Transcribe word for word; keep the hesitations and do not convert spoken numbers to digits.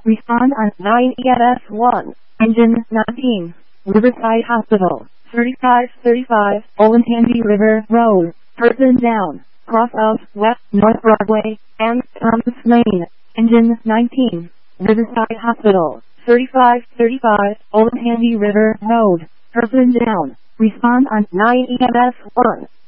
Respond on nine E M S one. Engine nineteen. Riverside Hospital. thirty-five thirty-five Olentangy River Road. Person down. Cross of West North Broadway and Thomas Lane. Engine nineteen. Riverside Hospital. thirty-five thirty-five Olentangy River Road. Person down. Respond on nine E M S one.